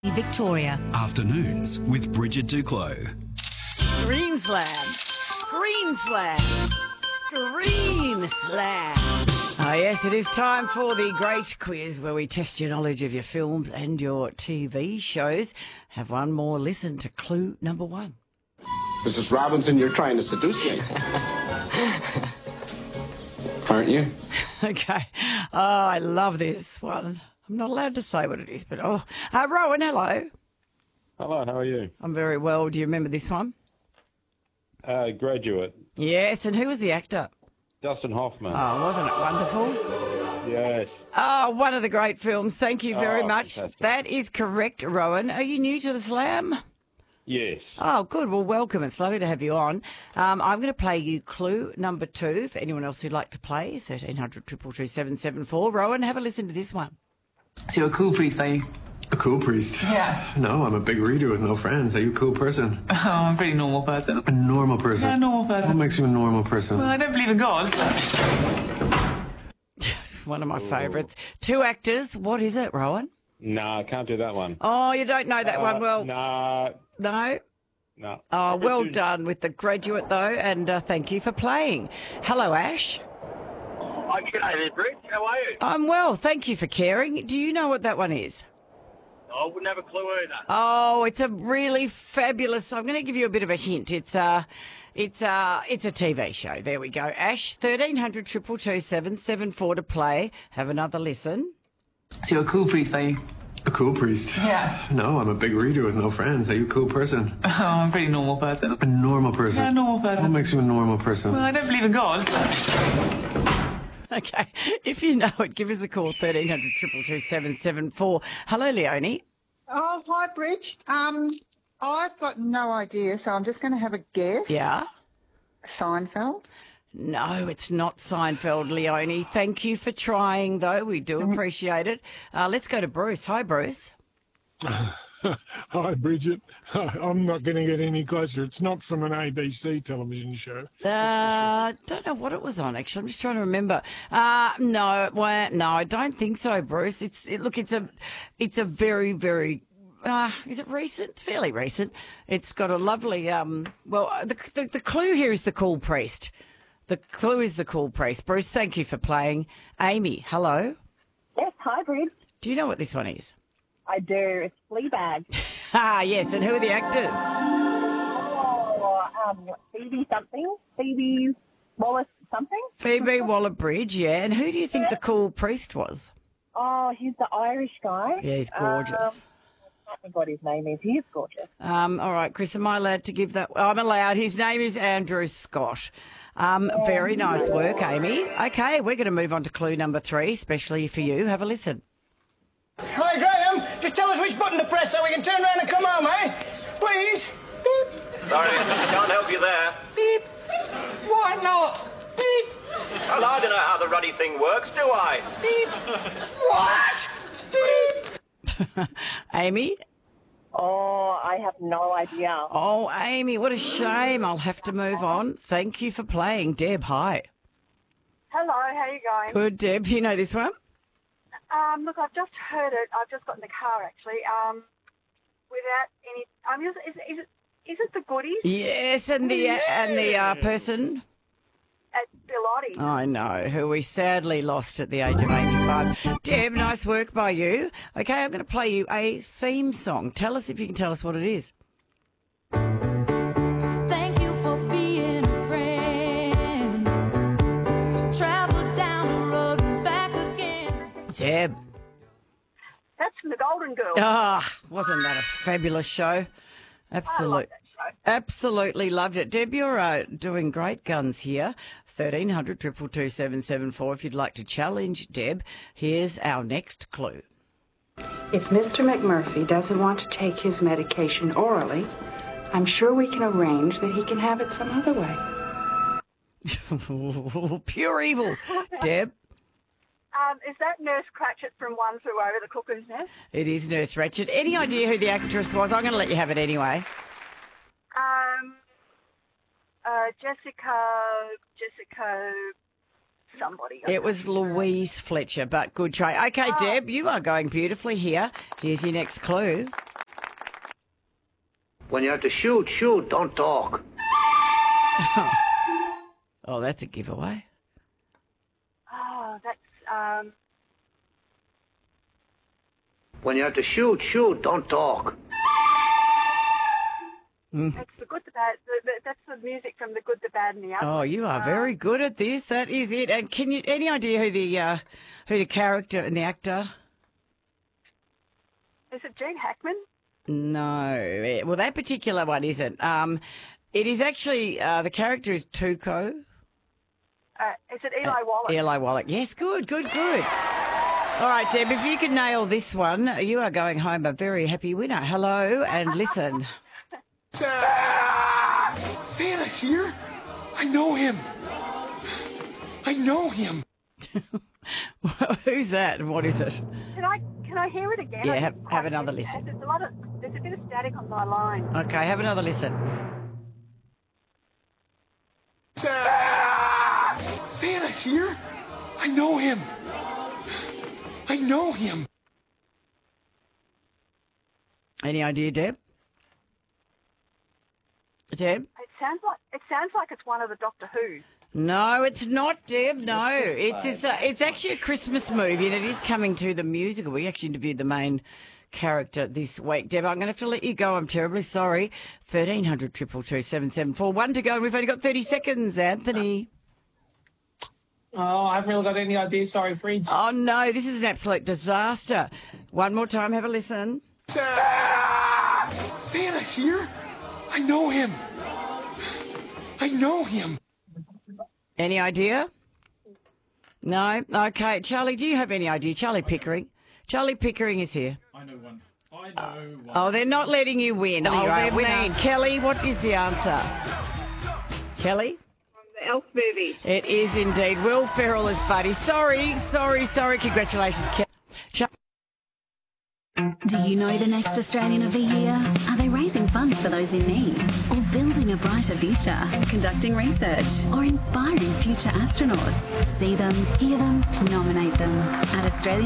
Victoria. Afternoons with Bridget Duclos. Screen Slam. Screen Slam. Screen Slam. Oh, yes, it is time for the great quiz where we test your knowledge of your films and your TV shows. Have one more listen to clue number one. Mrs. Robinson, you're trying to seduce me. Aren't you? Okay. Oh, I love this one. I'm not allowed to say what it is, but Rowan, hello. Hello, how are you? I'm very well. Do you remember this one? Graduate. Yes, and who was the actor? Dustin Hoffman. Oh, wasn't it wonderful? Yes. Oh, one of the great films. Thank you very much. Fantastic. That is correct, Rowan. Are you new to the Slam? Yes. Oh, good. Well, welcome. It's lovely to have you on. I'm going to play you clue number two. For anyone else who'd like to play, 1300 222 774. Rowan, have a listen to this one. So you're a cool priest, are you? A cool priest? Yeah. No, I'm a big reader with no friends. Are you a cool person? Oh, I'm a pretty normal person. A normal person? Yeah, a normal person. What makes you a normal person? Well, I don't believe in God. It's one of my favourites. Two actors. What is it, Rowan? No, I can't do that one. Oh, you don't know that one. Well, No. no? No. Oh, well done with The Graduate, though, and thank you for playing. Hello, Ash. Oh, g'day there, Brett. How are you? I'm well. Thank you for caring. Do you know what that one is? I wouldn't have a clue either. Oh, it's a really fabulous. I'm going to give you a bit of a hint. It's a TV show. There we go. Ash, 1300 222 774 to play. Have another listen. So you're a cool priest, are you? A cool priest? Yeah. No, I'm a big reader with no friends. Are you a cool person? Oh, I'm a pretty normal person. A normal person? Yeah, a normal person. What makes you a normal person? Well, I don't believe in God. Okay. If you know it, give us a call, 1300 222 774. Hello, Leonie. Oh, hi, Bridge. I've got no idea, so I'm just going to have a guess. Yeah? Seinfeld? No, it's not Seinfeld, Leonie. Thank you for trying, though. We do appreciate it. Let's go to Bruce. Hi, Bruce. Hi, Bridget. I'm not going to get any closer. It's not from an ABC television show. Don't know what it was on, actually. I'm just trying to remember. No, I don't think so, Bruce. It's a very, very, is it recent? Fairly recent. It's got a lovely, the clue here is the cool priest. The clue is the cool priest. Bruce, thank you for playing. Amy, hello. Yes, hi, Brid. Do you know what this one is? I do. It's Fleabag. Yes, and who are the actors? Phoebe something? Phoebe Wallace something? Phoebe Waller-Bridge, yeah. And who do you think the cool priest was? Oh, he's the Irish guy. Yeah, he's gorgeous. I can't think what his name is. He is gorgeous. All right, Chris, am I allowed to give that? I'm allowed. His name is Andrew Scott. Very nice work, Amy. Okay, we're going to move on to clue number three, especially for you. Have a listen. Hi, Graham. Just tell us which button to press so we can turn around and come home, eh? Please. Beep. Sorry, can't help you there. Beep. Why not? Beep. Well, I don't know how the ruddy thing works, do I? Beep. What? Beep. Amy? Oh, I have no idea. Oh, Amy, what a shame. I'll have to move on. Thank you for playing. Deb, hi. Hello, how are you going? Good, Deb. Do you know this one? Look, I've just heard it. I've just got in the car, actually. Without any... is it the goodies? Yes, and the person... At Bilotti. I know, who we sadly lost at the age of 85. Deb, nice work by you. Okay, I'm going to play you a theme song. Tell us if you can tell us what it is. Thank you for being a friend. Travel down the road and back again. Deb. That's from the Golden Girls. Wasn't that a fabulous show? I like that show. Absolutely loved it. Deb, you're doing great guns here. 1300 222 774 if you'd like to challenge Deb. Here's our next clue. If Mr. McMurphy doesn't want to take his medication orally, I'm sure we can arrange that he can have it some other way. Pure evil. Deb? Is that Nurse Cratchit from One Flew Over the Cuckoo's Nest? It is Nurse Ratched. Any idea who the actress was? I'm going to let you have it anyway. Jessica, somebody. It was Louise Fletcher, but good try. Okay, Deb, you are going beautifully here. Here's your next clue. When you have to shoot, shoot, don't talk. Oh, that's a giveaway. Oh, that's When you have to shoot, shoot, don't talk. It's the good, the bad. That's the music from the good, the bad, and the ugly. Oh, you are very good at this. That is it. And can you any idea who the character and the actor? Is it Gene Hackman? No. Well, that particular one isn't. It is actually the character is Tuco. Is it Eli Wallach? Eli Wallach. Yes, good. All right, Deb, if you can nail this one, you are going home a very happy winner. Hello, and listen. Santa here? I know him. Who's that and what is it? Can I hear it again? Yeah, I have didn't quite another catch that. listen. There's a bit of static on my line. Okay, have another listen. Santa here? I know him. Any idea, Deb? Deb? It sounds like it's one of the Doctor Who's. No, it's not, Deb. No, it's actually a Christmas movie, and it is coming to the musical. We actually interviewed the main character this week. Deb, I'm going to have to let you go. I'm terribly sorry. 1300 222 774. One to go. We've only got 30 seconds, Anthony. Oh, I haven't really got any idea. Sorry, Bridge. Oh, no, this is an absolute disaster. One more time. Have a listen. Santa here? I know him. Any idea? No? Okay. Charlie, do you have any idea? Charlie Pickering. Charlie Pickering is here. I know one. Oh, they're not letting you win. Oh, they're mean. Kelly, what is the answer? Kelly? The Elf movie. It is indeed. Will Ferrell as Buddy. Sorry. Congratulations, Kelly. Do you know the next Australian of the Year? Are they raising funds for those in need? Or building a brighter future? Conducting research? Or inspiring future astronauts? See them, hear them, nominate them at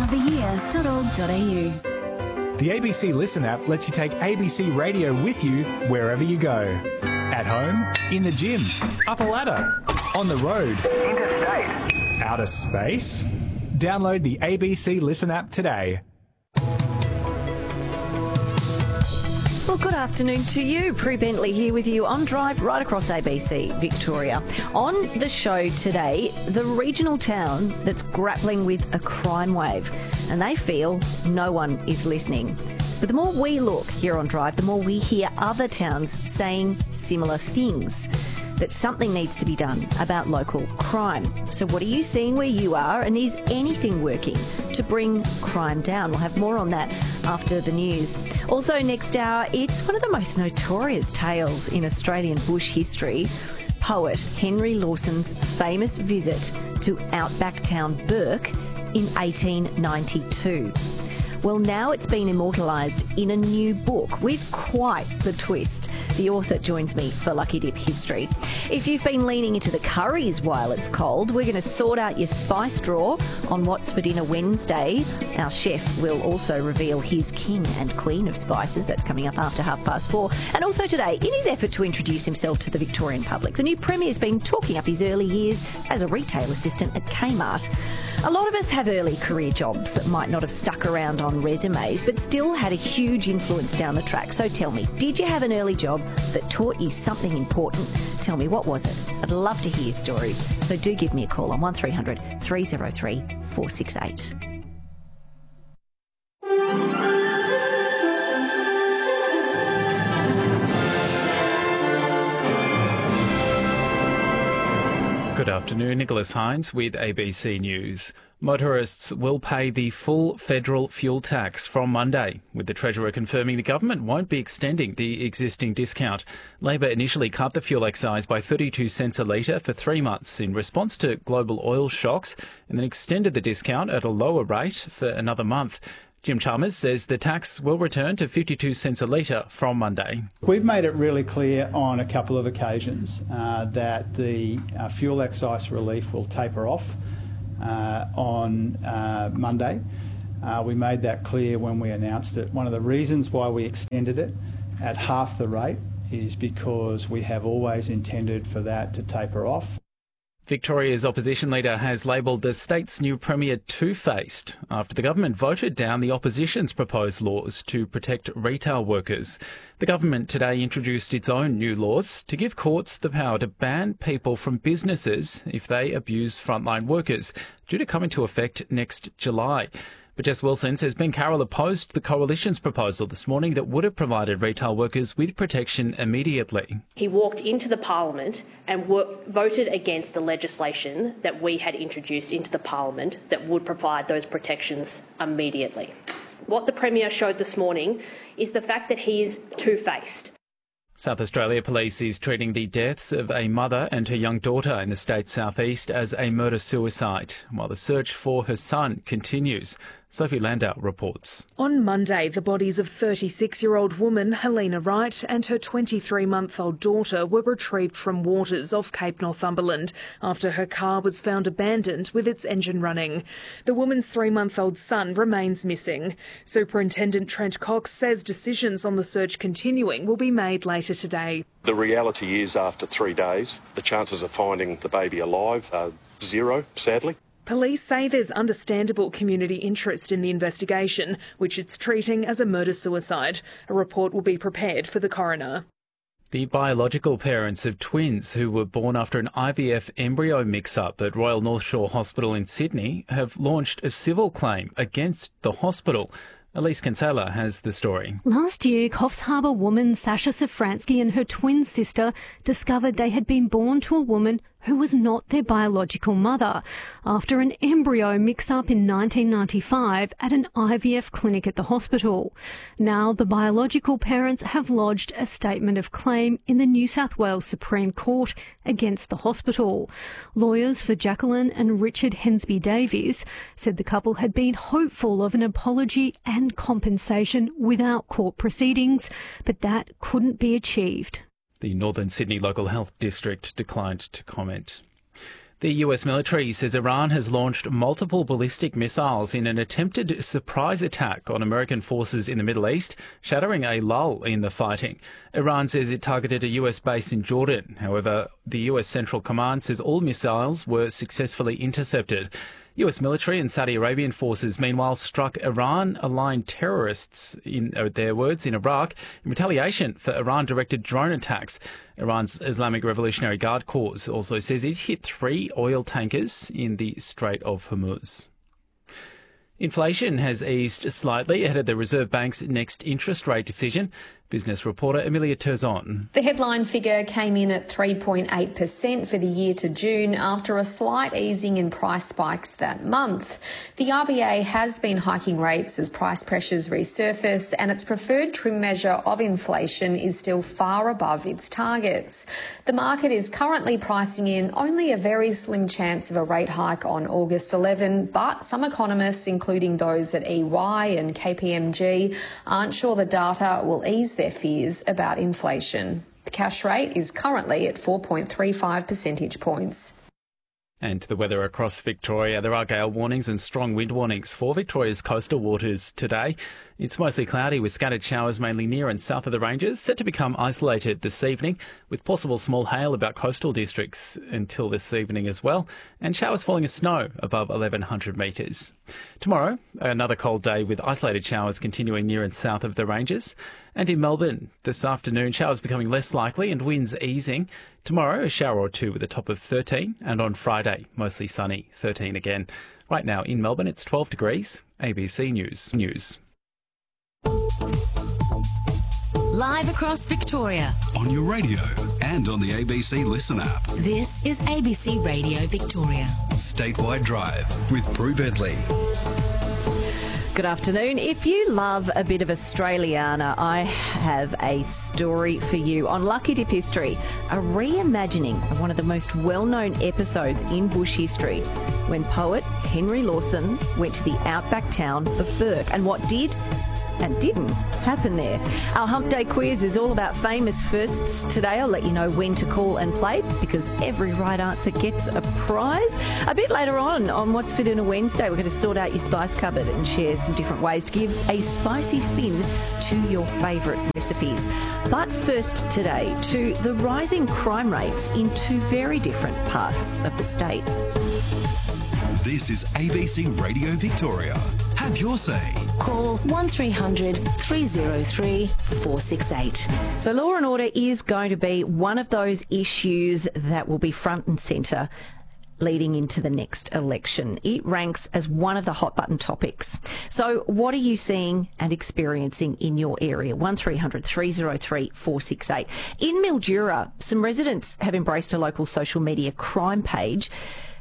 australianoftheyear.org.au. The ABC Listen app lets you take ABC Radio with you wherever you go. At home, in the gym, up a ladder, on the road, interstate, outer space. Download the ABC Listen app today. Well, good afternoon to you. Prue Bentley here with you on Drive right across ABC Victoria. On the show today, the regional town that's grappling with a crime wave, and they feel no one is listening. But the more we look here on Drive, the more we hear other towns saying similar things, that something needs to be done about local crime. So what are you seeing where you are, and is anything working to bring crime down? We'll have more on that after the news. Also next hour, it's one of the most notorious tales in Australian bush history. Poet Henry Lawson's famous visit to outback town Bourke in 1892. Well, now it's been immortalised in a new book with quite the twist. The author joins me for Lucky Dip history. If you've been leaning into the curries while it's cold, we're going to sort out your spice drawer on What's for Dinner Wednesday. Our chef will also reveal his king and queen of spices. That's coming up after 4:30. And also today, in his effort to introduce himself to the Victorian public, the new Premier's been talking up his early years as a retail assistant at Kmart. A lot of us have early career jobs that might not have stuck around on resumes, but still had a huge influence down the track. So tell me, did you have an early job that taught you something important? Tell me, what was it? I'd love to hear your stories. So do give me a call on 1300 303 468. Good afternoon, Nicholas Hines with ABC News. Motorists will pay the full federal fuel tax from Monday, with the Treasurer confirming the government won't be extending the existing discount. Labor initially cut the fuel excise by 32 cents a litre for 3 months in response to global oil shocks, and then extended the discount at a lower rate for another month. Jim Chalmers says the tax will return to 52 cents a litre from Monday. We've made it really clear on a couple of occasions that the fuel excise relief will taper off on Monday. We made that clear when we announced it. One of the reasons why we extended it at half the rate is because we have always intended for that to taper off. Victoria's opposition leader has labelled the state's new premier two-faced after the government voted down the opposition's proposed laws to protect retail workers. The government today introduced its own new laws to give courts the power to ban people from businesses if they abuse frontline workers, due to come into effect next July. But Jess Wilson says Ben Carroll opposed the Coalition's proposal this morning that would have provided retail workers with protection immediately. He walked into the Parliament and voted against the legislation that we had introduced into the Parliament that would provide those protections immediately. What the Premier showed this morning is the fact that he is two-faced. South Australia Police is treating the deaths of a mother and her young daughter in the state's southeast as a murder-suicide, while the search for her son continues. Sophie Landau reports. On Monday, the bodies of 36-year-old woman Helena Wright and her 23-month-old daughter were retrieved from waters off Cape Northumberland after her car was found abandoned with its engine running. The woman's 3-month-old son remains missing. Superintendent Trent Cox says decisions on the search continuing will be made later today. The reality is, after 3 days, the chances of finding the baby alive are zero, sadly. Police say there's understandable community interest in the investigation, which it's treating as a murder-suicide. A report will be prepared for the coroner. The biological parents of twins who were born after an IVF embryo mix-up at Royal North Shore Hospital in Sydney have launched a civil claim against the hospital. Elise Kinsella has the story. Last year, Coffs Harbour woman Sasha Safransky and her twin sister discovered they had been born to a woman who was not their biological mother after an embryo mix-up in 1995 at an IVF clinic at the hospital. Now the biological parents have lodged a statement of claim in the New South Wales Supreme Court against the hospital. Lawyers for Jacqueline and Richard Hensby Davies said the couple had been hopeful of an apology and compensation without court proceedings, but that couldn't be achieved. The Northern Sydney Local Health District declined to comment. The US military says Iran has launched multiple ballistic missiles in an attempted surprise attack on American forces in the Middle East, shattering a lull in the fighting. Iran says it targeted a US base in Jordan. However, the US Central Command says all missiles were successfully intercepted. US military and Saudi Arabian forces, meanwhile, struck Iran-aligned terrorists, in their words, in Iraq in retaliation for Iran-directed drone attacks. Iran's Islamic Revolutionary Guard Corps also says it hit 3 oil tankers in the Strait of Hormuz. Inflation has eased slightly ahead of the Reserve Bank's next interest rate decision. Business reporter Amelia Terzon. The headline figure came in at 3.8% for the year to June after a slight easing in price spikes that month. The RBA has been hiking rates as price pressures resurface, and its preferred trim measure of inflation is still far above its targets. The market is currently pricing in only a very slim chance of a rate hike on August 11, but some economists, including those at EY and KPMG, aren't sure the data will ease their fears about inflation. The cash rate is currently at 4.35 percentage points. And the weather across Victoria. There are gale warnings and strong wind warnings for Victoria's coastal waters today. It's mostly cloudy with scattered showers mainly near and south of the ranges, set to become isolated this evening, with possible small hail about coastal districts until this evening as well, and showers falling as snow above 1,100 metres. Tomorrow, another cold day with isolated showers continuing near and south of the ranges. And in Melbourne, this afternoon, showers becoming less likely and winds easing. Tomorrow, a shower or two with a top of 13, and on Friday, mostly sunny, 13 again. Right now in Melbourne, it's 12 degrees. ABC News. Live across Victoria. On your radio and on the ABC Listen app. This is ABC Radio Victoria. Statewide Drive with Prue Bentley. Good afternoon. If you love a bit of Australiana, I have a story for you on Lucky Dip History, a reimagining of one of the most well-known episodes in bush history, when poet Henry Lawson went to the outback town of Bourke. And what did? and didn't happen there. Our Hump Day quiz is all about famous firsts today. I'll let you know when to call and play because every right answer gets a prize. A bit later on What's for Dinner Wednesday, we're going to sort out your spice cupboard and share some different ways to give a spicy spin to your favourite recipes. But first today to the rising crime rates in two very different parts of the state. This is ABC Radio Victoria. Have your say. Call 1300 303 468. So law and order is going to be one of those issues that will be front and centre leading into the next election. It ranks as one of the hot button topics. So what are you seeing and experiencing in your area? 1300 303 468. In Mildura, some residents have embraced a local social media crime page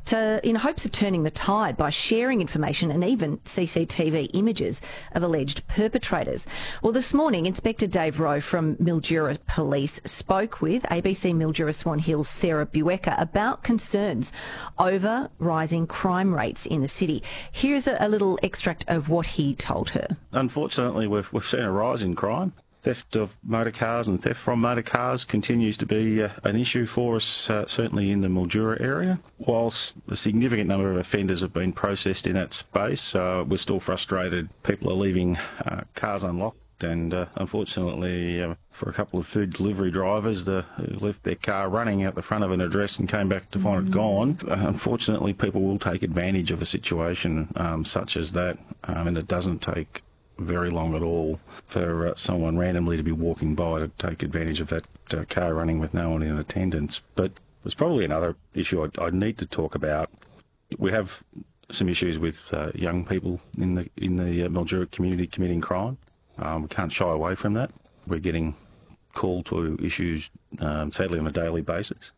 in hopes of turning the tide by sharing information and even CCTV images of alleged perpetrators. Well, this morning, Inspector Dave Rowe from Mildura Police spoke with ABC Mildura Swan Hill's Sarah Buecker about concerns over rising crime rates in the city. Here's a little extract of what he told her. Unfortunately, we've seen a rise in crime. Theft of motor cars and theft from motor cars continues to be an issue for us, certainly in the Mildura area. Whilst a significant number of offenders have been processed in that space, we're still frustrated. People are leaving cars unlocked, and unfortunately for a couple of food delivery drivers who left their car running out the front of an address and came back to find it gone, unfortunately people will take advantage of a situation such as that, and it doesn't take very long at all for someone randomly to be walking by to take advantage of that car running with no one in attendance. But there's probably another issue I need to talk about. We have some issues with young people in the Mildura community committing crime. We can't shy away from that. We're getting called to issues sadly on a daily basis.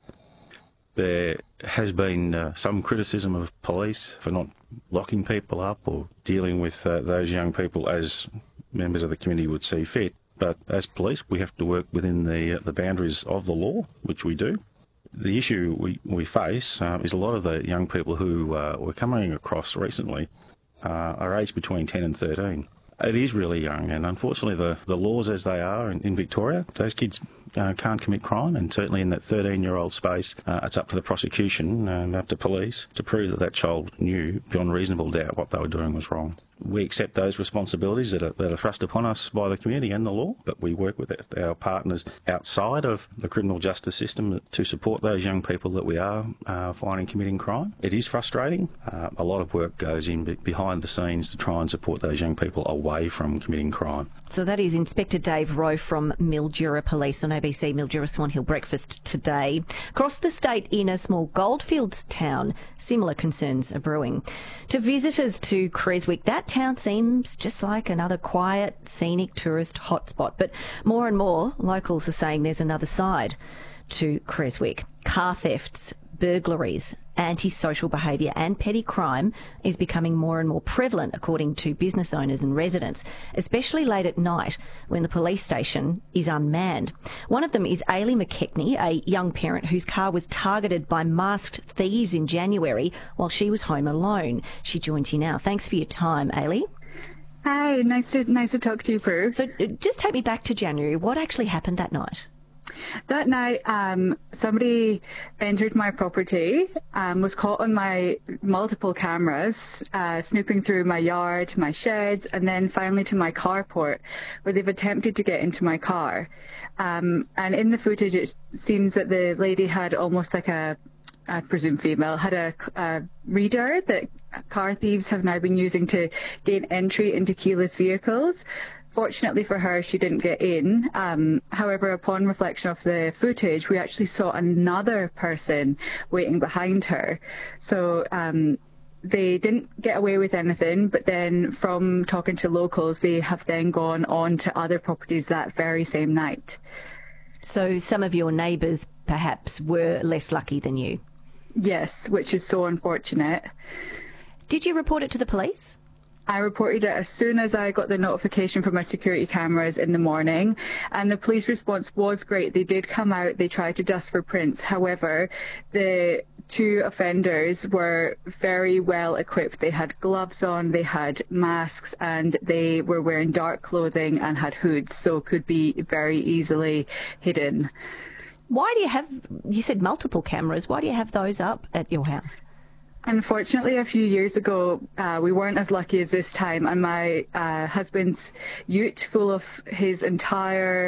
There has been some criticism of police for not locking people up or dealing with those young people as members of the community would see fit. But as police, we have to work within the boundaries of the law, which we do. The issue we face is a lot of the young people who we're coming across recently are aged between 10 and 13. It is really young, and unfortunately the laws as they are in Victoria, those kids can't commit crime, and certainly in that 13-year-old space, it's up to the prosecution and up to police to prove that child knew beyond reasonable doubt what they were doing was wrong. We accept those responsibilities that are thrust upon us by the community and the law, but we work with our partners outside of the criminal justice system to support those young people that we are finding committing crime. It is frustrating. A lot of work goes in behind the scenes to try and support those young people away from committing crime. So that is Inspector Dave Rowe from Mildura Police on ABC Mildura Swan Hill Breakfast today. Across the state in a small goldfields town, similar concerns are brewing. To visitors to Creswick, that town seems just like another quiet, scenic tourist hotspot. But more and more locals are saying there's another side to Creswick. Car thefts, burglaries, antisocial behaviour and petty crime is becoming more and more prevalent, according to business owners and residents, especially late at night when the police station is unmanned. One of them is Ailey McKechnie, a young parent whose car was targeted by masked thieves in January while she was home alone. She joins you now. Thanks for your time, Ailey. Hi, nice to talk to you, Prue. So just take me back to January. What actually happened that night? That night, somebody entered my property, was caught on my multiple cameras, snooping through my yard, my sheds, and then finally to my carport, where they've attempted to get into my car. And in the footage, it seems that the lady had almost like I presume female, had a reader that car thieves have now been using to gain entry into keyless vehicles. Fortunately for her, she didn't get in. However, upon reflection of the footage, we actually saw another person waiting behind her. So they didn't get away with anything, but then from talking to locals, they have then gone on to other properties that very same night. So some of your neighbours perhaps were less lucky than you? Yes, which is so unfortunate. Did you report it to the police? I reported it as soon as I got the notification from my security cameras in the morning, and the police response was great. They did come out, they tried to dust for prints. However, the two offenders were very well equipped. They had gloves on, they had masks, and they were wearing dark clothing and had hoods, so could be very easily hidden. Why do you have, you said multiple cameras, why do you have those up at your house? Unfortunately, a few years ago, we weren't as lucky as this time, and my husband's ute full of his entire